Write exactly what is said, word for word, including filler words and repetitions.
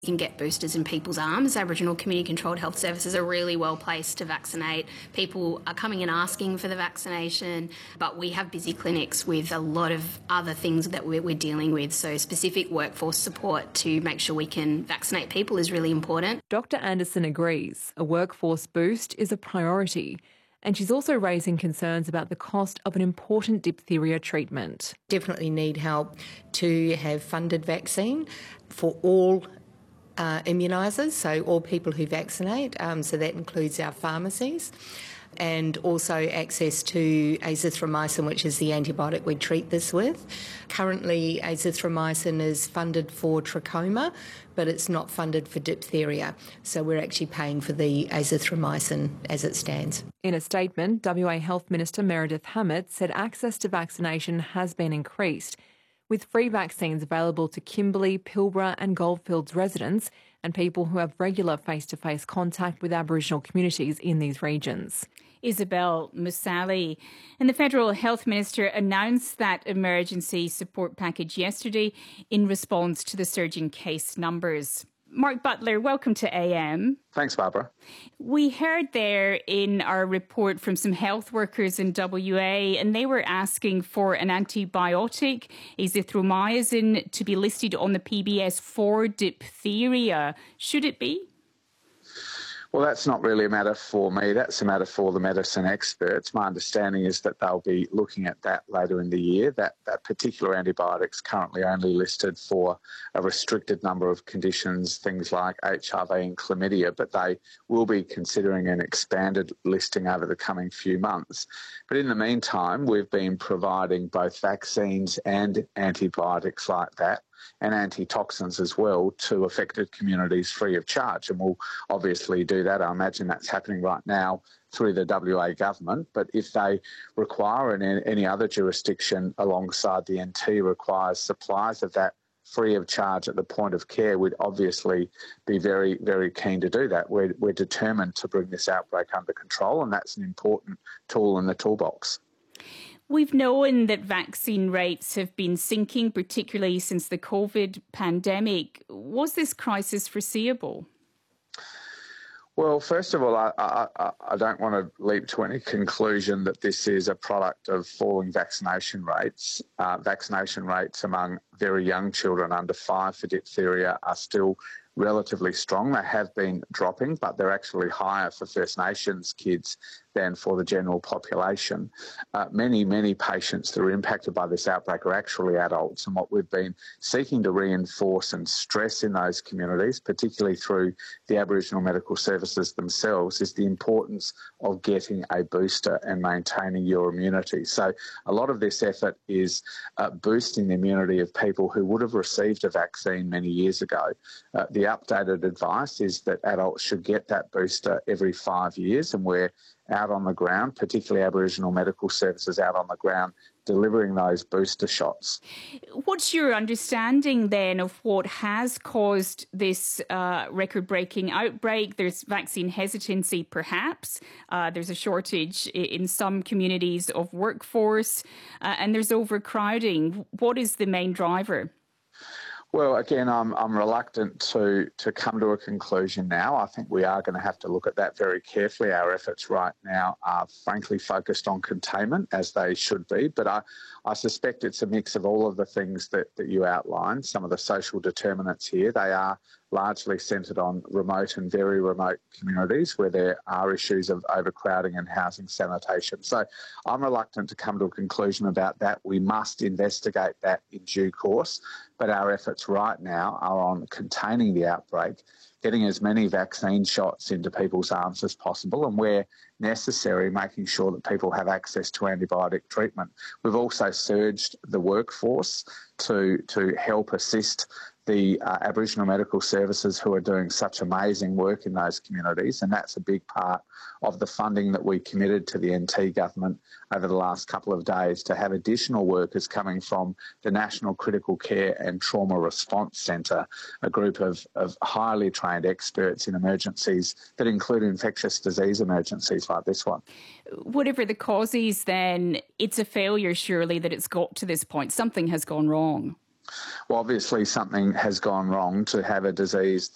You can get boosters in people's arms. Aboriginal Community Controlled Health Services are really well placed to vaccinate. People are coming and asking for the vaccination, but we have busy clinics with a lot of other things that we're, we're dealing with. So specific workforce support to make sure we can vaccinate people is really important. Doctor Anderson agrees a workforce boost is a priority. And she's also raising concerns about the cost of an important diphtheria treatment. Definitely need help to have funded vaccine for all uh, immunisers, so all people who vaccinate, um, so that includes our pharmacies, and also access to azithromycin, which is the antibiotic we treat this with. Currently, azithromycin is funded for trachoma, but it's not funded for diphtheria, so we're actually paying for the azithromycin as it stands. In a statement, W A Health Minister Meredith Hammett said access to vaccination has been increased, with free vaccines available to Kimberley, Pilbara and Goldfields residents and people who have regular face-to-face contact with Aboriginal communities in these regions. Isabel Musali. And the Federal Health Minister announced that emergency support package yesterday in response to the surging case numbers. Mark Butler, welcome to A M. Thanks, Barbara. We heard there in our report from some health workers in W A, and they were asking for an antibiotic, azithromycin, to be listed on the P B S for diphtheria. Should it be? Well, that's not really a matter for me. That's a matter for the medicine experts. My understanding is that they'll be looking at that later in the year. That, that particular antibiotic's currently only listed for a restricted number of conditions, things like H I V and chlamydia, but they will be considering an expanded listing over the coming few months. But in the meantime, we've been providing both vaccines and antibiotics like that, and antitoxins as well, to affected communities free of charge. And we'll obviously do that. I imagine that's happening right now through the W A government. But if they require, and any other jurisdiction alongside the N T requires supplies of that free of charge at the point of care, we'd obviously be very, very keen to do that. We're, we're determined to bring this outbreak under control, and that's an important tool in the toolbox. We've known that vaccine rates have been sinking, particularly since the COVID pandemic. Was this crisis foreseeable? Well, first of all, I, I, I don't want to leap to any conclusion that this is a product of falling vaccination rates. Uh, vaccination rates among very young children under five for diphtheria are still relatively strong. They have been dropping, but they're actually higher for First Nations kids than for the general population. Uh, many, many patients that are impacted by this outbreak are actually adults, and what we've been seeking to reinforce and stress in those communities, particularly through the Aboriginal medical services themselves, is the importance of getting a booster and maintaining your immunity. So a lot of this effort is uh, boosting the immunity of people who would have received a vaccine many years ago. Uh, the updated advice is that adults should get that booster every five years, and we're out on the ground, particularly Aboriginal medical services out on the ground, delivering those booster shots. What's your understanding then of what has caused this uh, record-breaking outbreak? There's vaccine hesitancy, perhaps. Uh, there's a shortage in some communities of workforce, uh, and there's overcrowding. What is the main driver? Well, again, I'm I'm reluctant to to come to a conclusion now. I think we are going to have to look at that very carefully. Our efforts right now are frankly focused on containment, as they should be, but I, I suspect it's a mix of all of the things that, that you outlined, some of the social determinants here. They are largely centred on remote and very remote communities where there are issues of overcrowding and housing sanitation. So I'm reluctant to come to a conclusion about that. We must investigate that in due course, but our efforts right now are on containing the outbreak, getting as many vaccine shots into people's arms as possible, and where necessary, making sure that people have access to antibiotic treatment. We've also surged the workforce to, to help assist the uh, Aboriginal medical services who are doing such amazing work in those communities, and that's a big part of the funding that we committed to the N T government over the last couple of days, to have additional workers coming from the National Critical Care and Trauma Response Centre, a group of, of highly trained experts in emergencies that include infectious disease emergencies like this one. Whatever the cause is, then it's a failure, surely, that it's got to this point. Something has gone wrong. Well, obviously something has gone wrong to have a disease